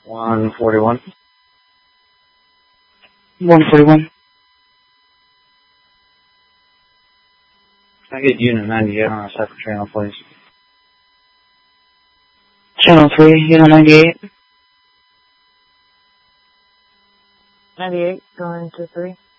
141. 141. Can I get Unit 98 on a separate channel, please? Channel 3, Unit 98. 98, going to 3.